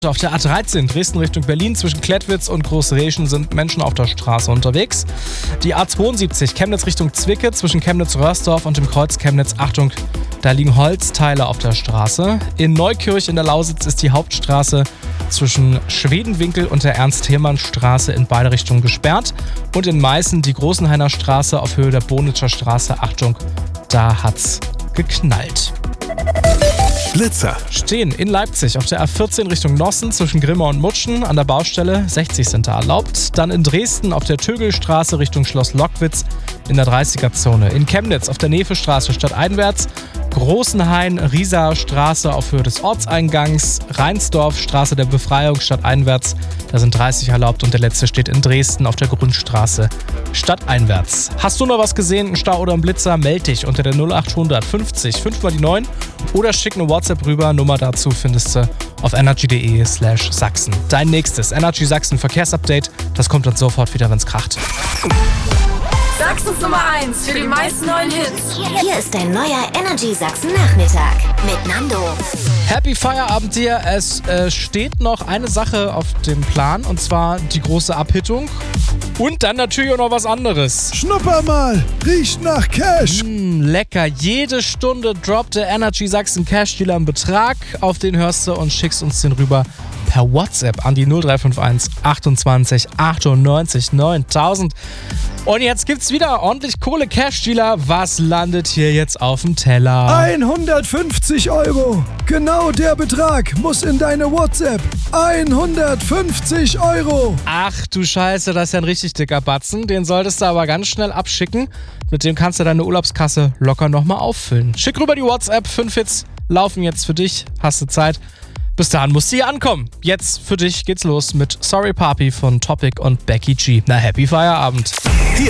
Auf der A13 Dresden Richtung Berlin zwischen Klettwitz und Großreschen sind Menschen auf der Straße unterwegs. Die A72 Chemnitz Richtung Zwickau zwischen Chemnitz-Röhrsdorf und dem Kreuz Chemnitz. Achtung, da liegen Holzteile auf der Straße. In Neukirch in der Lausitz ist die Hauptstraße zwischen Schwedenwinkel und der Ernst-Thälmann-Straße in beide Richtungen gesperrt. Und in Meißen die Großenhainer Straße auf Höhe der Bonitzer Straße. Achtung, da hat's geknallt. Blitzer Stehen in Leipzig auf der A14 Richtung Nossen zwischen Grimma und Mutschen an der Baustelle. 60 sind da erlaubt. Dann in Dresden auf der Tögelstraße Richtung Schloss Lockwitz in der 30er-Zone. In Chemnitz auf der Nevestraße stadteinwärts. Großenhain, Rieser Straße auf Höhe des Ortseingangs. Rheinsdorf, Straße der Befreiung stadteinwärts. Da sind 30 erlaubt und der letzte steht in Dresden auf der Grundstraße stadteinwärts. Hast du noch was gesehen, einen Stau oder einen Blitzer? Meld dich unter der 0800 50 5 mal die 9 oder schick eine WhatsApp rüber. Nummer dazu findest du auf energy.de/Sachsen. Dein nächstes Energy Sachsen Verkehrsupdate, das kommt dann sofort wieder, wenn's kracht. Sachsens Nummer 1 für die meisten neuen Hits. Hier ist dein neuer Energy Sachsen Nachmittag mit Nando. Happy Feierabend dir. Es steht noch eine Sache auf dem Plan und zwar die große Abhittung und dann natürlich auch noch was anderes. Schnupper mal, riecht nach Cash. Lecker. Jede Stunde droppt der Energy Sachsen Cash Dealer einen Betrag. Auf den hörst du und schickst uns den rüber per WhatsApp an die 0351 28 98 9000. Und jetzt gibt's wieder ordentlich Kohle Cash Dealer. Was landet hier jetzt auf dem Teller? 150 €. Genau der Betrag muss in deine WhatsApp. 150 €. Ach du Scheiße, das ist ja ein richtig dicker Batzen. Den solltest du aber ganz schnell abschicken. Mit dem kannst du deine Urlaubskasse locker nochmal auffüllen. Schick rüber die WhatsApp. 5 Hits laufen jetzt für dich. Hast du Zeit? Bis dahin musst du hier ankommen. Jetzt für dich geht's los mit Sorry Papi von Topic und Becky G. Na, happy Feierabend. Hier